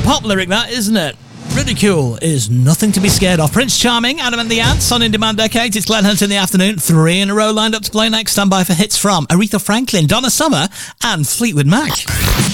pop lyric, that, isn't it? Ridicule is nothing to be scared of. Prince Charming, Adam and the Ants, on In Demand Decades. It's Glenn Hunt in the afternoon. 3 in a row lined up to play next. Stand by for hits from Aretha Franklin, Donna Summer, and Fleetwood Mac.